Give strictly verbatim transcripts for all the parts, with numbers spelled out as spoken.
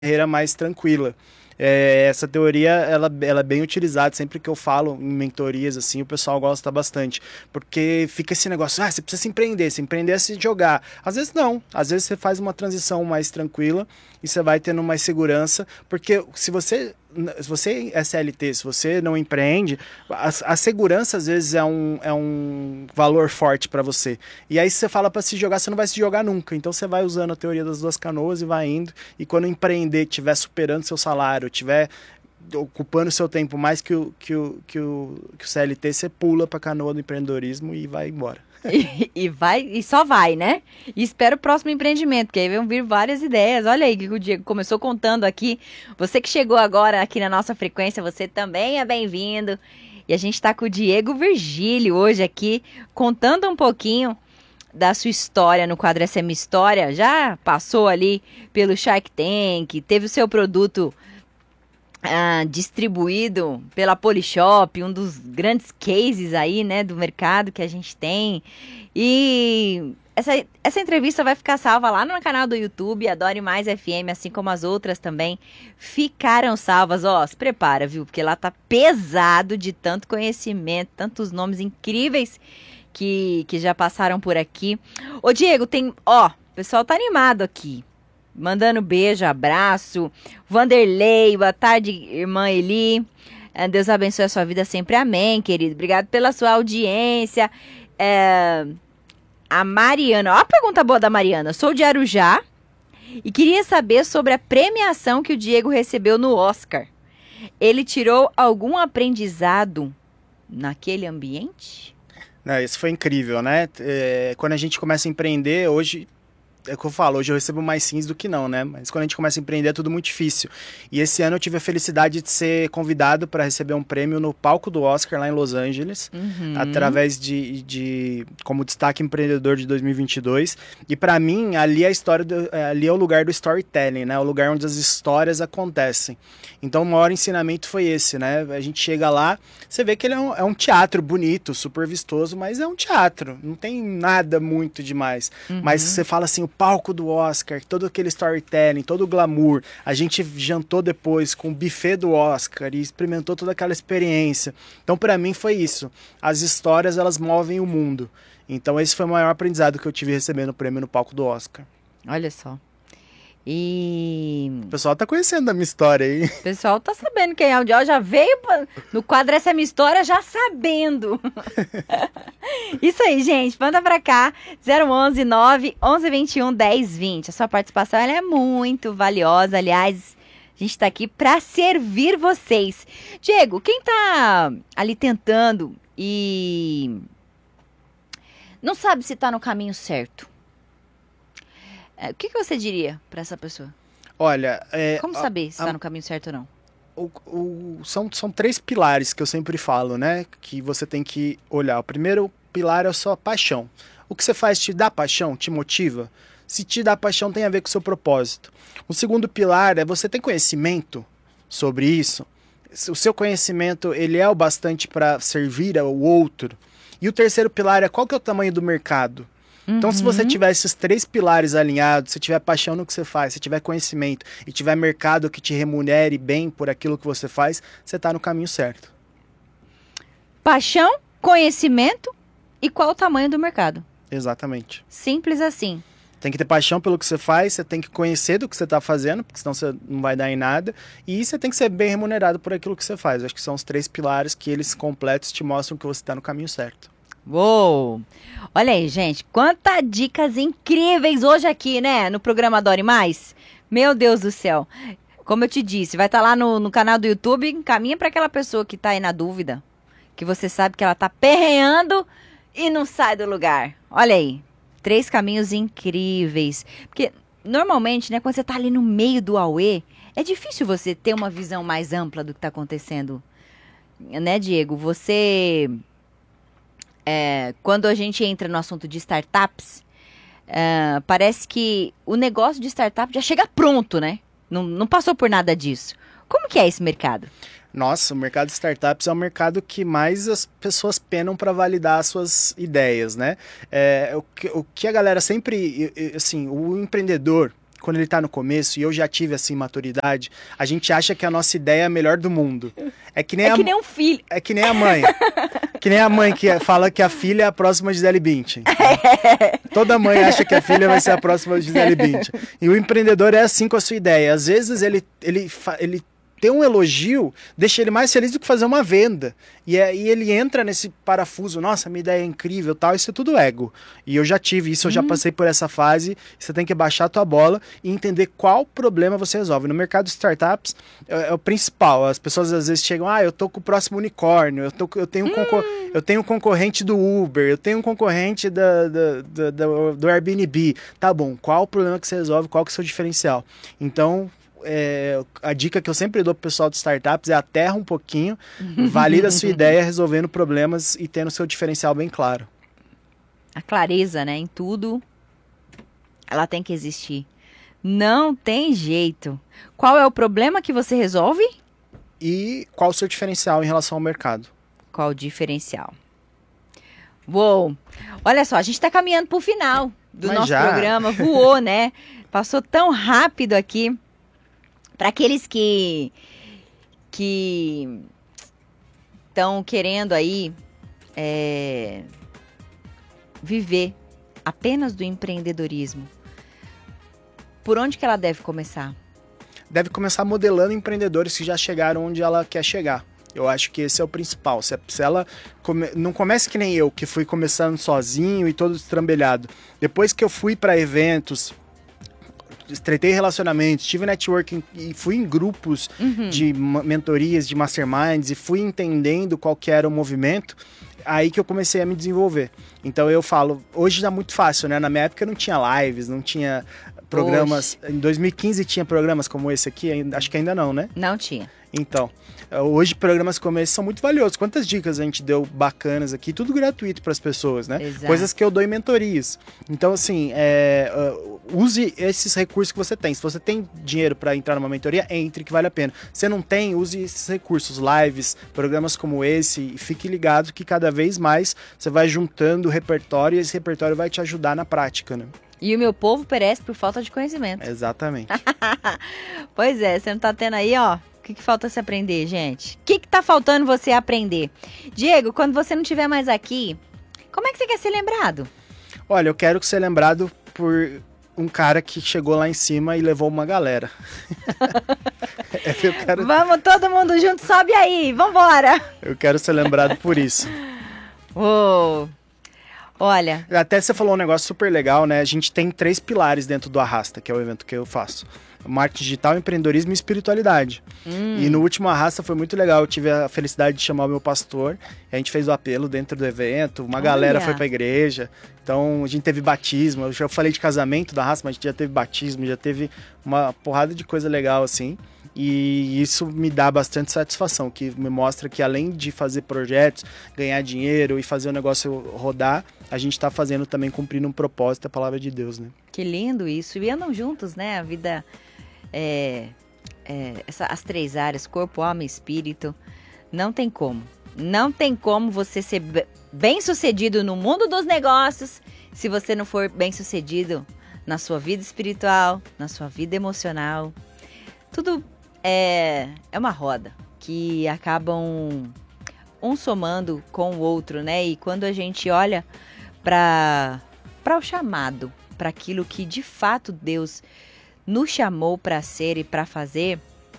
carreira mais tranquila. É, essa teoria, ela, ela é bem utilizada, sempre que eu falo em mentorias, assim, o pessoal gosta bastante, porque fica esse negócio, ah, você precisa se empreender, se empreender é se jogar. Às vezes não, às vezes você faz uma transição mais tranquila e você vai tendo mais segurança, porque se você, se você é C L T, se você não empreende, a, a segurança às vezes é um, é um valor forte para você. E aí se você fala para se jogar, você não vai se jogar nunca. Então você vai usando a teoria das duas canoas e vai indo, e quando empreender estiver superando seu salário, estiver ocupando seu tempo mais que o, que o, que o, que o C L T, você pula para a canoa do empreendedorismo e vai embora. E, e vai, e só vai, né? E espera o próximo empreendimento, porque aí vão vir várias ideias. Olha aí que o Diego começou contando aqui. Você que chegou agora aqui na nossa frequência, você também é bem-vindo. E a gente está com o Diego Virgílio hoje aqui, contando um pouquinho da sua história no quadro Essa é Minha História. Já passou ali pelo Shark Tank, teve o seu produto ah, distribuído pela Polishop, um dos grandes cases aí, né, do mercado que a gente tem. E essa, essa entrevista vai ficar salva lá no canal do YouTube, Adore Mais F M, assim como as outras também ficaram salvas. Ó, se prepara, viu? Porque lá tá pesado de tanto conhecimento, tantos nomes incríveis que, que já passaram por aqui. Ô, Diego, tem... Ó, o pessoal tá animado aqui. Mandando beijo, abraço. Vanderlei, boa tarde, irmã Eli. Deus abençoe a sua vida sempre, amém, querido. Obrigado pela sua audiência. É, a Mariana, ó a pergunta boa da Mariana. Sou de Arujá e queria saber sobre a premiação que o Diego recebeu no Oscar. Ele tirou algum aprendizado naquele ambiente? Não, isso foi incrível, né? É, quando a gente começa a empreender, hoje... É o que eu falo, hoje eu recebo mais sims do que não, né? Mas quando a gente começa a empreender é tudo muito difícil. E esse ano eu tive a felicidade de ser convidado para receber um prêmio no palco do Oscar lá em Los Angeles, uhum. através de, de... como destaque empreendedor de dois mil e vinte e dois. E para mim, ali é, a história do, ali é o lugar do storytelling, né? O lugar onde as histórias acontecem. Então o maior ensinamento foi esse, né? A gente chega lá, você vê que ele é um, é um teatro bonito, super vistoso, mas é um teatro. Não tem nada muito demais. Uhum. Mas você fala assim, palco do Oscar, todo aquele storytelling, todo o glamour. A gente jantou depois com o buffet do Oscar e experimentou toda aquela experiência. Então, para mim, foi isso. As histórias, elas movem o mundo. Então, esse foi o maior aprendizado que eu tive recebendo o prêmio no palco do Oscar. Olha só. E... O pessoal tá conhecendo a minha história aí. O pessoal tá sabendo quem é o Diego, já veio no quadro Essa é Minha História já sabendo. Isso aí, gente, manda pra cá, zero onze, nove, onze, vinte e um, dez, vinte. A sua participação, ela é muito valiosa, aliás, a gente tá aqui pra servir vocês. Diego, quem tá ali tentando e não sabe se tá no caminho certo, o que, que você diria para essa pessoa? Olha... É, Como saber a, se está a, no caminho certo ou não? O, o, são, são três pilares que eu sempre falo, né? Que você tem que olhar. O primeiro pilar é a sua paixão. O que você faz te dá paixão? Te motiva? Se te dá paixão, tem a ver com o seu propósito. O segundo pilar é você ter conhecimento sobre isso. O seu conhecimento, ele é o bastante para servir ao outro. E o terceiro pilar é qual que é o tamanho do mercado? Então, uhum. se você tiver esses três pilares alinhados, se tiver paixão no que você faz, se tiver conhecimento e tiver mercado que te remunere bem por aquilo que você faz, você está no caminho certo. Paixão, conhecimento e qual o tamanho do mercado. Exatamente. Simples assim. Tem que ter paixão pelo que você faz, você tem que conhecer do que você está fazendo, porque senão você não vai dar em nada. E você tem que ser bem remunerado por aquilo que você faz. Acho que são os três pilares que eles completos te mostram que você está no caminho certo. Uou! Olha aí, gente, quantas dicas incríveis hoje aqui, né, no programa Adore Mais. Meu Deus do céu. Como eu te disse, vai estar tá lá no, no canal do YouTube, encaminha para aquela pessoa que está aí na dúvida, que você sabe que ela está perreando e não sai do lugar. Olha aí, três caminhos incríveis. Porque, normalmente, né, quando você está ali no meio do auê, é difícil você ter uma visão mais ampla do que está acontecendo. Né, Diego? Você... É, quando a gente entra no assunto de startups, é, parece que o negócio de startup já chega pronto, né? Não, não passou por nada disso. Como que é esse mercado? Nossa, o mercado de startups é o mercado que mais as pessoas penam para validar as suas ideias, né? É, o, que, o que a galera sempre... Assim, o empreendedor, quando ele tá no começo, e eu já tive assim maturidade, a gente acha que a nossa ideia é a melhor do mundo. É que nem, é a, que nem um filho. É que nem a mãe. Que nem a mãe que fala que a filha é a próxima Gisele Bündchen. É. Toda mãe acha que a filha vai ser a próxima Gisele Bündchen. E o empreendedor é assim com a sua ideia. Às vezes ele, ele, ele ter um elogio deixa ele mais feliz do que fazer uma venda. E aí ele entra nesse parafuso, nossa, minha ideia é incrível, tal, isso é tudo ego. E eu já tive isso, eu já passei por essa fase. Você tem que baixar a tua bola e entender qual problema você resolve. No mercado de startups é, é o principal. As pessoas às vezes chegam, ah, eu tô com o próximo unicórnio, eu, tô, eu, tenho, um hum. concor- eu tenho um concorrente do Uber, eu tenho um concorrente da, da, da, da, do Airbnb. Tá bom, qual o problema que você resolve, qual que é o seu diferencial? Então, É, a dica que eu sempre dou pro pessoal de startups é aterra um pouquinho, valida a sua ideia resolvendo problemas e tendo o seu diferencial bem claro. A clareza, né, em tudo, ela tem que existir. Não tem jeito. Qual é o problema que você resolve? E qual o seu diferencial em relação ao mercado? Qual o diferencial? Uou! Olha só, a gente está caminhando pro final do Mas nosso já. programa. Voou, né? Passou tão rápido aqui. Para aqueles que que estão querendo aí é, viver apenas do empreendedorismo, por onde que ela deve começar? Deve começar modelando empreendedores que já chegaram onde ela quer chegar. Eu acho que esse é o principal. Se, se ela come, não comece que nem eu, que fui começando sozinho e todo estrambelhado. Depois que eu fui para eventos, estreitei relacionamentos, tive networking e fui em grupos uhum. de mentorias, de masterminds e fui entendendo qual que era o movimento, aí que eu comecei a me desenvolver. Então eu falo, hoje é muito fácil, né? Na minha época não tinha lives, não tinha programas. Oxe. Em dois mil e quinze tinha programas como esse aqui, acho que ainda não, né? Não tinha. Então, hoje programas como esse são muito valiosos. Quantas dicas a gente deu bacanas aqui, tudo gratuito para as pessoas, né? Exato. Coisas que eu dou em mentorias. Então, assim, é, uh, use esses recursos que você tem. Se você tem dinheiro para entrar numa mentoria, entre, que vale a pena. Se não tem, use esses recursos, lives, programas como esse, e fique ligado que cada vez mais você vai juntando repertório e esse repertório vai te ajudar na prática, né? E o meu povo perece por falta de conhecimento. Exatamente. Pois é, você não tá tendo aí, ó. O que, que falta se aprender, gente? O que, que tá faltando você aprender? Diego, quando você não estiver mais aqui, como é que você quer ser lembrado? Olha, eu quero ser lembrado por um cara que chegou lá em cima e levou uma galera. eu quero... Vamos todo mundo junto, sobe aí, vambora! Eu quero ser lembrado por isso. Uou! Olha... Até você falou um negócio super legal, né? A gente tem três pilares dentro do Arrasta, que é o evento que eu faço. Marketing digital, empreendedorismo e espiritualidade. Hum. E no último Arrasta foi muito legal. Eu tive a felicidade de chamar o meu pastor. A gente fez o apelo dentro do evento. Uma Olha. galera foi pra igreja. Então a gente teve batismo. Eu já falei de casamento da Arrasta, mas a gente já teve batismo, já teve uma porrada de coisa legal assim. E isso me dá bastante satisfação, que me mostra que além de fazer projetos, ganhar dinheiro e fazer o negócio rodar, a gente está fazendo também, cumprindo um propósito, a palavra de Deus, né? Que lindo isso. E andam juntos, né? A vida, é, é, essa, as três áreas, corpo, alma e espírito, não tem como. Não tem como você ser bem sucedido no mundo dos negócios se você não for bem sucedido na sua vida espiritual, na sua vida emocional. Tudo é, é uma roda que acabam um somando com o outro, né? E quando a gente olha para para o chamado, para aquilo que de fato Deus nos chamou para ser e para fazer,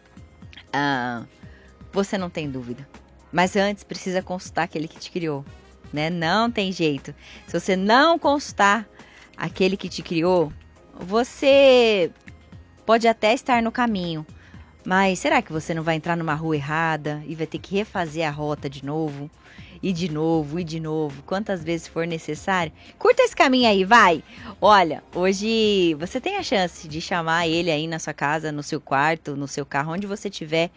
ah, você não tem dúvida. Mas antes precisa consultar aquele que te criou, né? Não tem jeito. Se você não consultar aquele que te criou, você pode até estar no caminho, mas será que você não vai entrar numa rua errada e vai ter que refazer a rota de novo? E de novo, e de novo, quantas vezes for necessário? Curta esse caminho aí, vai! Olha, hoje você tem a chance de chamar ele aí na sua casa, no seu quarto, no seu carro, onde você estiver,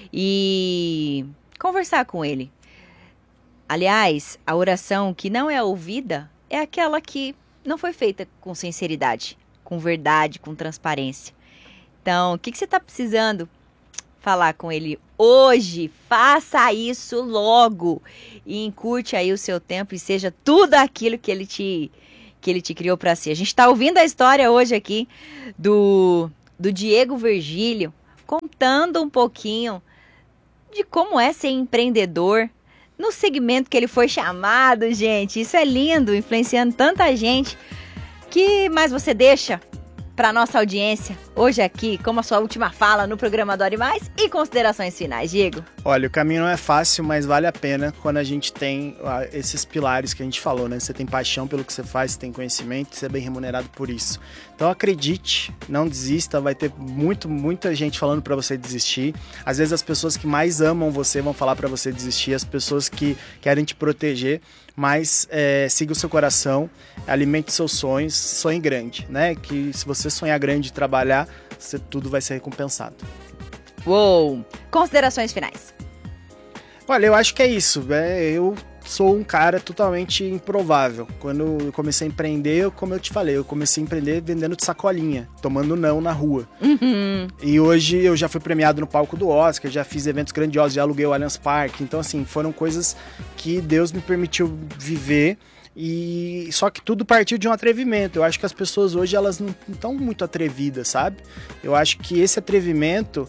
e conversar com ele. Aliás, a oração que não é ouvida é aquela que não foi feita com sinceridade, com verdade, com transparência. Então, o que, que você está precisando falar com ele hoje? Faça isso logo e encurte aí o seu tempo e seja tudo aquilo que ele te, que ele te criou para si. A gente está ouvindo a história hoje aqui do, do Diego Virgílio, contando um pouquinho de como é ser empreendedor no segmento que ele foi chamado, gente. Isso é lindo, influenciando tanta gente. Que mais você deixa para nossa audiência hoje aqui, como a sua última fala no programa Adore Mais e considerações finais, Diego? Olha, o caminho não é fácil, mas vale a pena quando a gente tem ah, esses pilares que a gente falou, né? Você tem paixão pelo que você faz, você tem conhecimento, você é bem remunerado por isso. Então acredite, não desista, vai ter muito, muita gente falando para você desistir. Às vezes as pessoas que mais amam você vão falar para você desistir, as pessoas que querem te proteger, mas é, siga o seu coração, alimente seus sonhos, sonhe grande, né? Que se você sonhar grande e trabalhar, você, tudo vai ser recompensado. Uou! Considerações finais. Olha, eu acho que é isso. É, eu sou um cara totalmente improvável. Quando eu comecei a empreender, eu, como eu te falei, eu comecei a empreender vendendo de sacolinha, tomando não na rua. Uhum. E hoje eu já fui premiado no palco do Oscar, já fiz eventos grandiosos, já aluguei o Allianz Parque. Então, assim, foram coisas que Deus me permitiu viver. E só que tudo partiu de um atrevimento. Eu acho que as pessoas hoje elas não estão muito atrevidas, sabe? Eu acho que esse atrevimento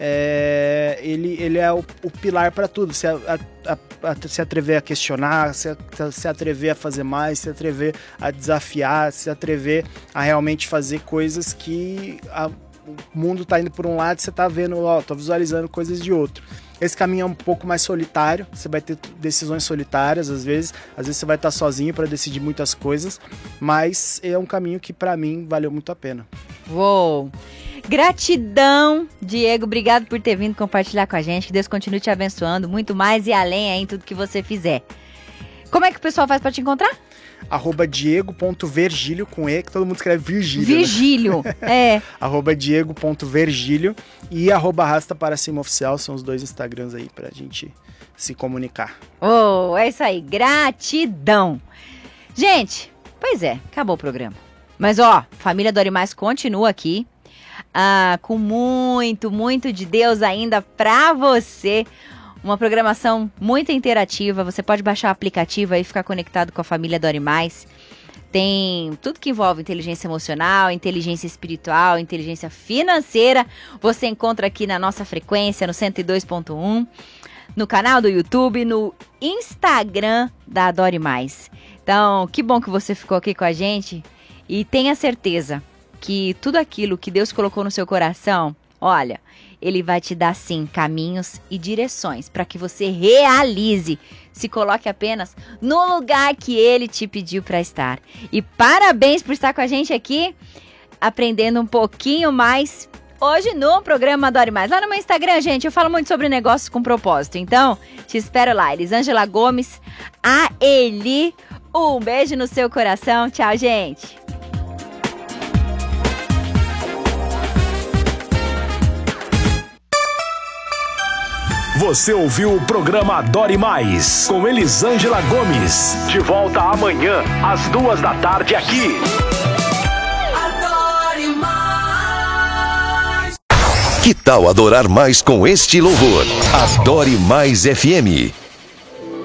é, ele, ele é o, o pilar para tudo. Se, a, a, a, se atrever a questionar, se, a, se atrever a fazer mais, se atrever a desafiar, se atrever a realmente fazer coisas que a, o mundo está indo por um lado e você está vendo, ó, tô visualizando coisas de outro. Esse caminho é um pouco mais solitário, você vai ter decisões solitárias às vezes, às vezes você vai estar sozinho para decidir muitas coisas, mas é um caminho que para mim valeu muito a pena. Uou! Gratidão, Diego, obrigado por ter vindo compartilhar com a gente, que Deus continue te abençoando muito mais e além aí em tudo que você fizer. Como é que o pessoal faz para te encontrar? Arroba diego.vergílio com E, que todo mundo escreve Virgílio. Virgílio, né? É. Arroba diego.vergílio e arroba Arrasta Para Cima Oficial, são os dois Instagrams aí pra gente se comunicar. Oh, é isso aí, gratidão. Gente, pois é, acabou o programa. Mas ó, Família Adore Mais continua aqui, ah, com muito, muito de Deus ainda pra você. Uma programação muito interativa, você pode baixar o aplicativo e ficar conectado com a Família Adore Mais. Tem tudo que envolve inteligência emocional, inteligência espiritual, inteligência financeira. Você encontra aqui na nossa frequência, no cento e dois ponto um, no canal do YouTube, no Instagram da Adore Mais. Então, que bom que você ficou aqui com a gente e tenha certeza que tudo aquilo que Deus colocou no seu coração, olha, Ele vai te dar, sim, caminhos e direções para que você realize. Se coloque apenas no lugar que Ele te pediu para estar. E parabéns por estar com a gente aqui, aprendendo um pouquinho mais hoje no programa Adore Mais. Lá no meu Instagram, gente, eu falo muito sobre negócios com propósito. Então, te espero lá. Elisângela Gomes, a Eli. Um beijo no seu coração. Tchau, gente. Você ouviu o programa Adore Mais, com Elisângela Gomes. De volta amanhã, às duas da tarde, aqui. Adore Mais. Que tal adorar mais com este louvor? Adore Mais F M.